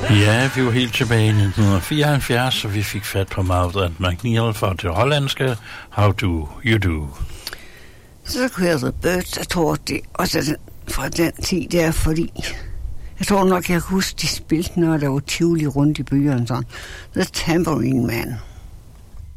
Ja, vi var helt tilbage i 1974, og vi fik fat på Mildred McNeil for det hollandske How Do You Do. Så kunne jeg The Birds, jeg tror det også fra den tid der, fordi jeg tror nok, jeg kan huske, de spilte, når der var Tivoli rundt i byerne sådan. The Tambourine Man.